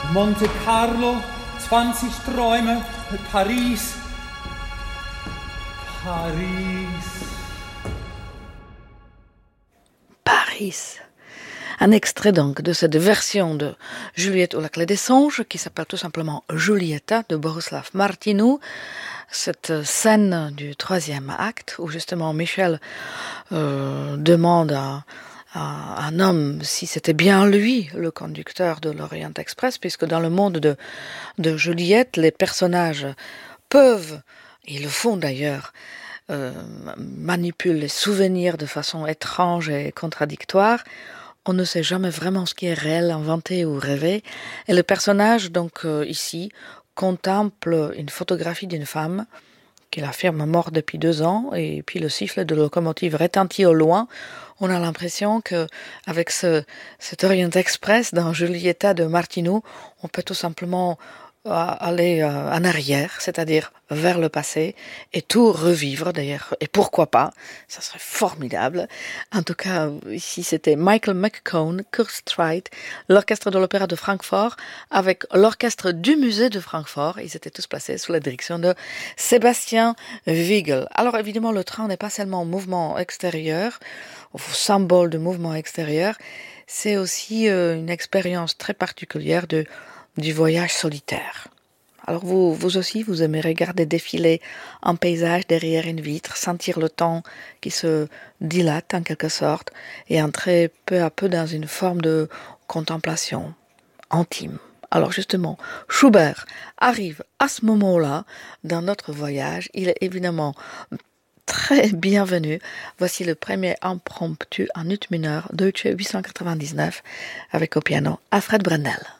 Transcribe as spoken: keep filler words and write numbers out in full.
Monte Carlo, zwanzig Träume, Paris. Paris. Paris. Un extrait donc de cette version de Juliette ou la clé des songes qui s'appelle tout simplement Julieta de Borislav Martinu. Cette scène du troisième acte où justement Michel euh, demande à, à un homme si c'était bien lui le conducteur de l'Orient Express, puisque dans le monde de, de Juliette, les personnages peuvent, ils le font d'ailleurs, euh, manipuler les souvenirs de façon étrange et contradictoire. On ne sait jamais vraiment ce qui est réel, inventé ou rêvé. Et le personnage, donc euh, ici, contemple une photographie d'une femme qu'il affirme morte depuis deux ans, et puis le sifflet de locomotive retentit au loin. On a l'impression que avec ce, cet Orient Express dans Julieta de Martinu, on peut tout simplement euh, aller euh, en arrière, c'est-à-dire vers le passé, et tout revivre d'ailleurs. Et pourquoi pas? Ça serait formidable. En tout cas, ici c'était Michael McCone, Kurt Streit, l'orchestre de l'Opéra de Francfort, avec l'orchestre du musée de Francfort. Ils étaient tous placés sous la direction de Sébastien Wiegel. Alors évidemment, le train n'est pas seulement mouvement extérieur, ou symbole de mouvement extérieur, c'est aussi euh, une expérience très particulière de, du voyage solitaire. Alors vous, vous aussi, vous aimez regarder défiler un paysage derrière une vitre, sentir le temps qui se dilate en quelque sorte, et entrer peu à peu dans une forme de contemplation intime. Alors justement, Schubert arrive à ce moment-là dans notre voyage. Il est évidemment très bienvenu. Voici le premier impromptu en ut mineur, Deutsche huit cent quatre-vingt-dix-neuf, avec au piano Alfred Brendel.